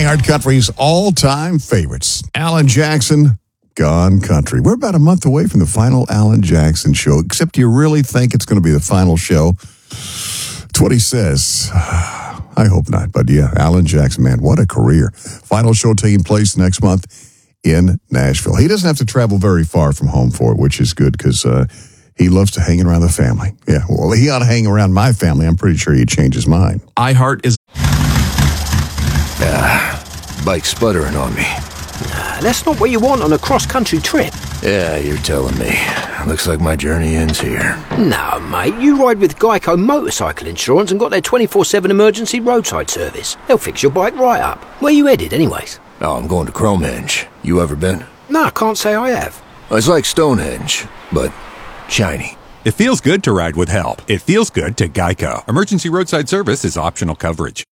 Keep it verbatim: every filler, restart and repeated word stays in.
iHeart Country's all-time favorites. Alan Jackson, Gone Country. We're about a month away from the final Alan Jackson show, except you really think it's going to be the final show? That's what he says. I hope not, but yeah, Alan Jackson, man, what a career. Final show taking place next month in Nashville. He doesn't have to travel very far from home for it, which is good because uh, he loves to hang around the family. Yeah, well, he ought to hang around my family. I'm pretty sure he'd change his mind. iHeart is... Ah, bike sputtering on me. Nah, that's not what you want on a cross-country trip. Yeah, you're telling me. Looks like my journey ends here. No, mate, you ride with Geico Motorcycle Insurance and got their twenty-four seven emergency roadside service. They'll fix your bike right up. Where you headed, anyways? Oh, I'm going to Cromehenge. You ever been? No, I can't say I have. It's like Stonehenge, but shiny. It feels good to ride with help. It feels good to Geico. Emergency roadside service is optional coverage.